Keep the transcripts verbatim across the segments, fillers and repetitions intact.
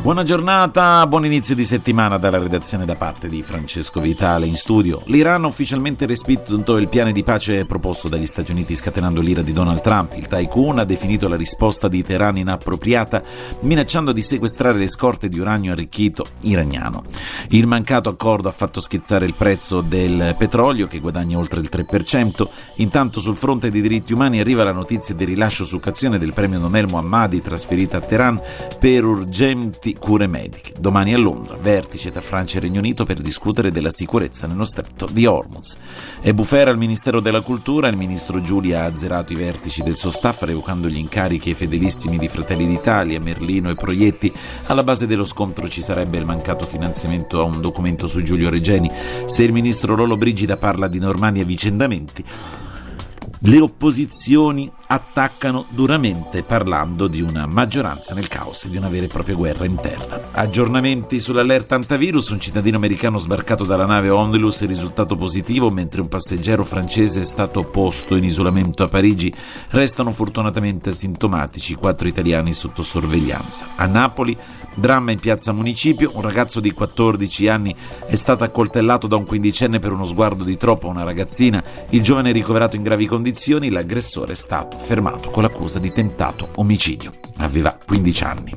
Buona giornata, buon inizio di settimana dalla redazione da parte di Francesco Vitale in studio. L'Iran ha ufficialmente respinto il piano di pace proposto dagli Stati Uniti scatenando l'ira di Donald Trump. Il Tycoon ha definito la risposta di Teheran inappropriata, minacciando di sequestrare le scorte di uranio arricchito iraniano. Il mancato accordo ha fatto schizzare il prezzo del petrolio, che guadagna oltre il tre per cento. Intanto sul fronte dei diritti umani arriva la notizia del rilascio su cauzione del premio Nobel Mohammadi trasferita a Teheran per urgenti cure mediche. Domani a Londra, vertice tra Francia e Regno Unito per discutere della sicurezza nello stretto di Hormuz. E bufera al Ministero della Cultura, il ministro Giulia ha azzerato i vertici del suo staff revocando gli incarichi ai fedelissimi di Fratelli d'Italia, Merlino e Proietti. Alla base dello scontro ci sarebbe il mancato finanziamento a un documento su Giulio Regeni. Se il ministro Lollobrigida parla di normali avvicendamenti, le opposizioni attaccano duramente parlando di una maggioranza nel caos e di una vera e propria guerra interna. Aggiornamenti sull'allerta antivirus: un cittadino americano sbarcato dalla nave Onlus è risultato positivo, mentre un passeggero francese è stato posto in isolamento a Parigi. Restano fortunatamente asintomatici quattro italiani sotto sorveglianza. A Napoli, dramma in piazza Municipio, un ragazzo di quattordici anni è stato accoltellato da un quindicenne per uno sguardo di troppo a una ragazzina. Il giovane è ricoverato in gravi condizioni, l'aggressore è stato fermato con l'accusa di tentato omicidio. Aveva quindici anni.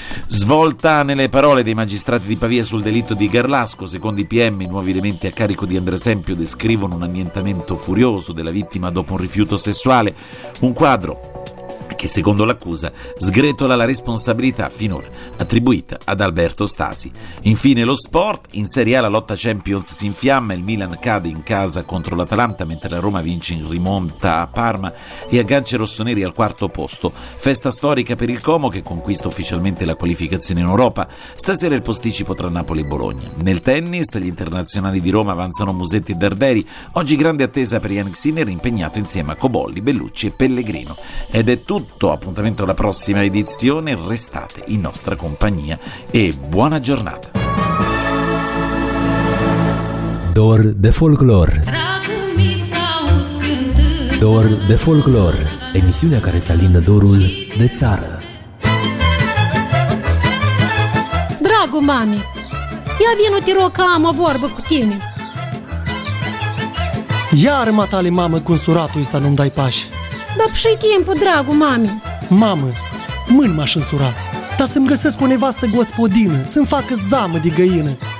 Svolta nelle parole dei magistrati di Pavia sul delitto di Garlasco. Secondo i P M, i nuovi elementi a carico di Andresempio descrivono un annientamento furioso della vittima dopo un rifiuto sessuale, un quadro che secondo l'accusa sgretola la responsabilità finora attribuita ad Alberto Stasi. Infine lo sport: in Serie A la lotta Champions si infiamma, il Milan cade in casa contro l'Atalanta mentre la Roma vince in rimonta a Parma e aggancia i rossoneri al quarto posto. Festa storica per il Como, che conquista ufficialmente la qualificazione in Europa. Stasera il posticipo tra Napoli e Bologna. Nel tennis gli internazionali di Roma avanzano Musetti e Darderi. Oggi grande attesa per Yannick Sinner, impegnato insieme a Cobolli, Bellucci e Pellegrino. Ed è tutto. Appuntamento alla prossima edizione, restate in nostra compagnia e buona giornata. Dor de folclor. Dor de folclor, emisiunea care să alindă dorul de țară. Dragul mami, ia vino, te rog, că am o vorbă cu tine. Iar matale, mamă, cu însuratul ăsta nu-mi dai pași. Dar și timpul, dragul mami. Mamă, mâini m-aș însura, dar să-mi găsesc o nevastă gospodină, să-mi facă zamă de găină.